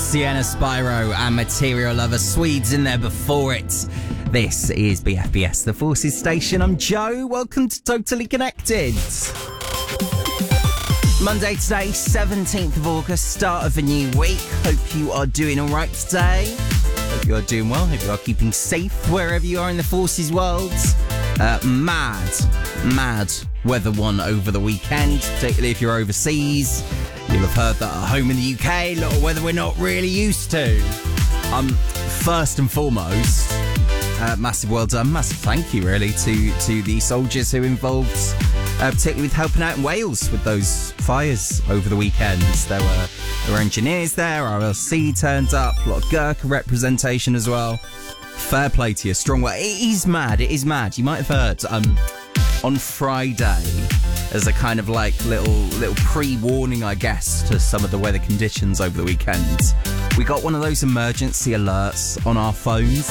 Sienna Spyro and Material Lover. Swedes in there before it. This is BFBS, the Forces Station. I'm Joe. Welcome to Totally Connected. Monday today, 17th of August, start of a new week. Hope you are doing all right today. Hope you are doing well. Hope you are keeping safe wherever you are in the Forces world. Mad weather one over the weekend, particularly if you're overseas. You'll have heard that at home in the UK, a lot of weather we're not really used to. First and foremost, massive well done, massive thank you really to the soldiers who involved, particularly with helping out in Wales with those fires over the weekend. There were engineers there, RLC turned up, a lot of Gurkha representation as well. Fair play to you, strong work. It is mad. You might have heard on Friday, as a kind of like little pre-warning, I guess, to some of the weather conditions over the weekend, we got one of those emergency alerts on our phones.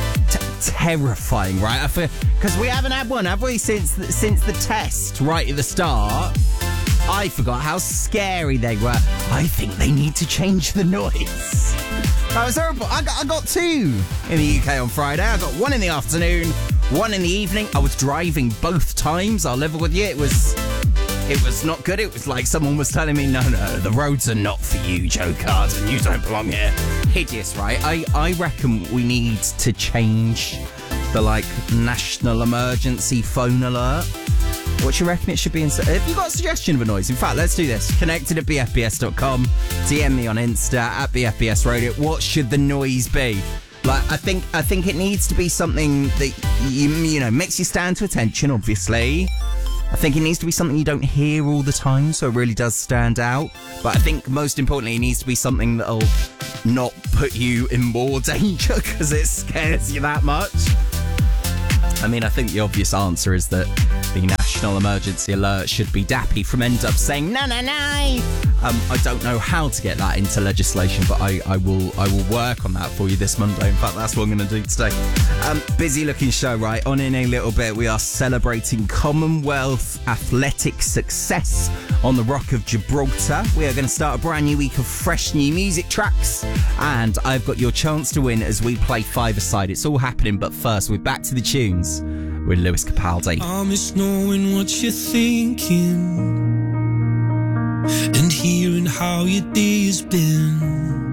Terrifying, right? Because we haven't had one, have we, since the test right at the start. I forgot how scary they were. I think they need to change the noise. That was horrible. I got two in the UK on Friday. I got one in the afternoon, one in the evening. I was driving both times. I'll level with you. It was not good. It was like someone was telling me, no, the roads are not for you, Joe Carden. You don't belong here. Hideous, right? I reckon we need to change the national emergency phone alert. What do you reckon it should be? Have you got a suggestion of a noise? In fact, let's do this. Connected at bfbs.com. DM me on Insta at BFBS Radio. What should the noise be? I think it needs to be something that you know makes you stand to attention. Obviously, I think it needs to be something you don't hear all the time, so it really does stand out. But I think most importantly, it needs to be something that'll not put you in more danger because it scares you that much. I mean, I think the obvious answer is that the National Emergency Alert should be Dappy from End Up saying no. I don't know how to get that into legislation, but I will work on that for you this Monday. In fact, that's what I'm going to do today. Busy looking show, right? On in a little bit, we are celebrating Commonwealth athletic success on the Rock of Gibraltar. We are going to start a brand new week of fresh new music tracks, and I've got your chance to win as we play five-a-side. It's all happening, but first, we're back to the tunes with Lewis Capaldi. I miss knowing what you're thinking and hearing how your day has been.